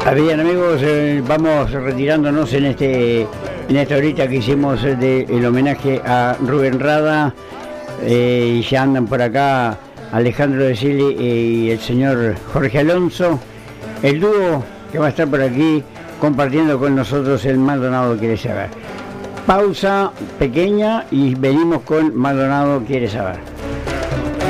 Bien amigos, vamos retirándonos en esta horita que hicimos el homenaje a Rubén Rada, y ya andan por acá Alejandro de Silly y el señor Jorge Alonso, el dúo que va a estar por aquí compartiendo con nosotros el Maldonado Quiere Saber. Pausa pequeña y venimos con Maldonado Quiere Saber.